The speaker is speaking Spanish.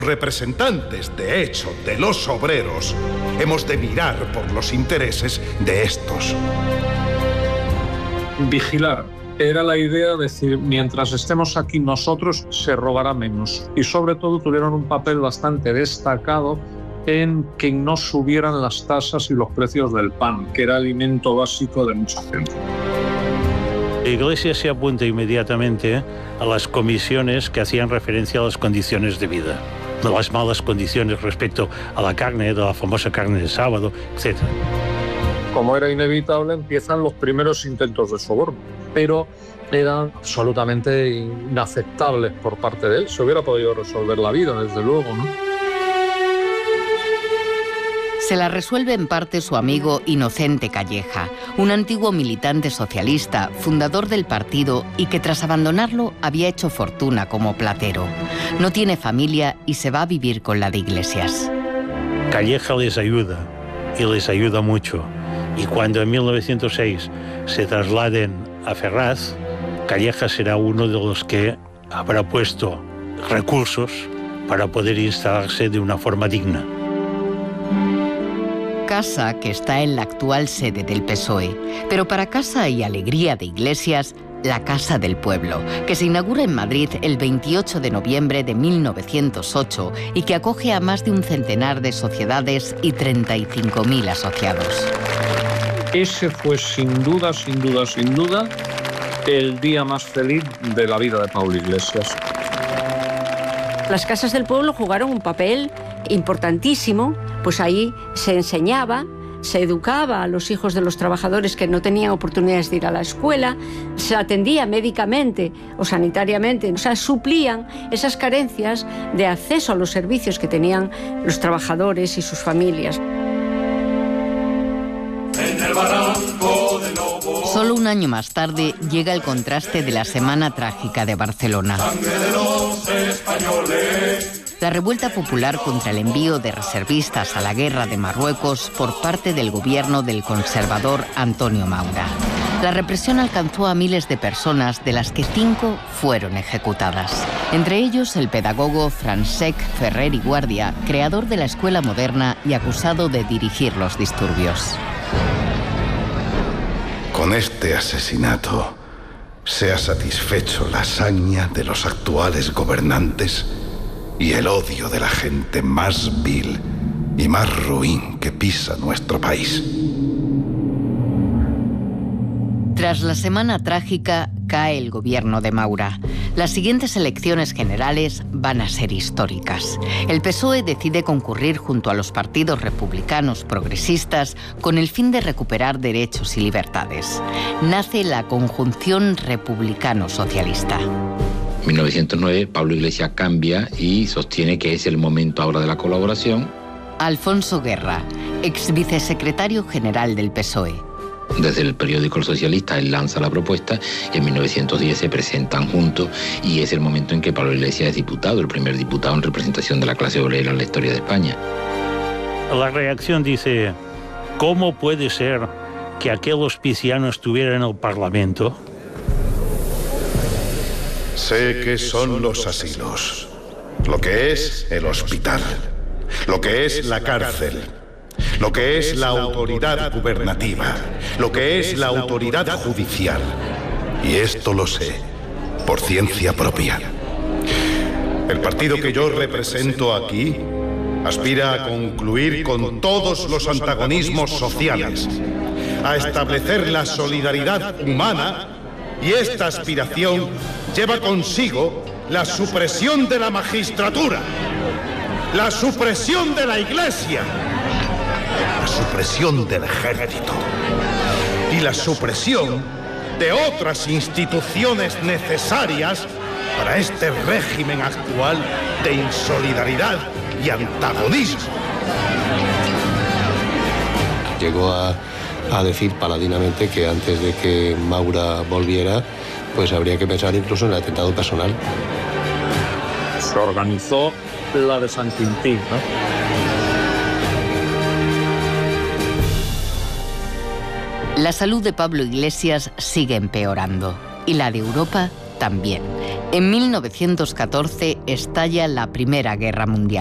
Representantes, de hecho, de los obreros, hemos de mirar por los intereses de estos. Vigilar. Era la idea de decir, mientras estemos aquí nosotros, se robará menos. Y sobre todo tuvieron un papel bastante destacado en que no subieran las tasas y los precios del pan, que era alimento básico de mucha gente. La Iglesia se apunta inmediatamente a las comisiones que hacían referencia a las condiciones de vida, de las malas condiciones respecto a la carne, de la famosa carne de sábado, etc. Como era inevitable, empiezan los primeros intentos de soborno, pero eran absolutamente inaceptables por parte de él. Se hubiera podido resolver la vida, desde luego, ¿no? Se la resuelve en parte su amigo Inocente Calleja, un antiguo militante socialista, fundador del partido y que tras abandonarlo había hecho fortuna como platero. No tiene familia y se va a vivir con la de Iglesias. Calleja les ayuda, y les ayuda mucho. Y cuando en 1906 se trasladen a Ferraz, Calleja será uno de los que habrá puesto recursos para poder instalarse de una forma digna. Casa que está en la actual sede del PSOE, pero para casa y alegría de Iglesias, la Casa del Pueblo, que se inaugura en Madrid el 28 de noviembre de 1908 y que acoge a más de un centenar de sociedades y 35.000 asociados. Ese fue sin duda, el día más feliz de la vida de Pablo Iglesias. Las casas del pueblo jugaron un papel importantísimo, pues ahí se enseñaba, se educaba a los hijos de los trabajadores que no tenían oportunidades de ir a la escuela, se atendía médicamente o sanitariamente, o sea, suplían esas carencias de acceso a los servicios que tenían los trabajadores y sus familias. Solo un año más tarde llega el contraste de la Semana Trágica de Barcelona. La revuelta popular contra el envío de reservistas a la guerra de Marruecos por parte del gobierno del conservador Antonio Maura. La represión alcanzó a miles de personas, de las que 5 fueron ejecutadas. Entre ellos el pedagogo Francesc Ferrer y Guardia, creador de la escuela moderna y acusado de dirigir los disturbios. Con este asesinato se ha satisfecho la hazaña de los actuales gobernantes y el odio de la gente más vil y más ruin que pisa nuestro país. Tras la Semana Trágica, cae el gobierno de Maura. Las siguientes elecciones generales van a ser históricas. El PSOE decide concurrir junto a los partidos republicanos progresistas con el fin de recuperar derechos y libertades. Nace la conjunción republicano-socialista. En 1909, Pablo Iglesias cambia y sostiene que es el momento ahora de la colaboración. Alfonso Guerra, ex vicesecretario general del PSOE. Desde el periódico El Socialista, él lanza la propuesta y en 1910 se presentan juntos y es el momento en que Pablo Iglesias es diputado, el primer diputado en representación de la clase obrera en la historia de España. La reacción dice, ¿cómo puede ser que aquel hospiciano estuviera en el Parlamento? Sé que son los asilos, lo que es el hospital, lo que es la cárcel, lo que es la autoridad gubernativa, lo que es la autoridad judicial. Y esto lo sé, por ciencia propia. El partido que yo represento aquí aspira a concluir con todos los antagonismos sociales, a establecer la solidaridad humana, y esta aspiración lleva consigo la supresión de la magistratura, la supresión de la Iglesia, la supresión del ejército y la supresión de otras instituciones necesarias para este régimen actual de insolidaridad y antagonismo. Llegó a decir paladinamente que antes de que Maura volviera, pues habría que pensar incluso en el atentado personal. Se organizó la de San Quintín, ¿no? La salud de Pablo Iglesias sigue empeorando y la de Europa también. En 1914 estalla la Primera Guerra Mundial.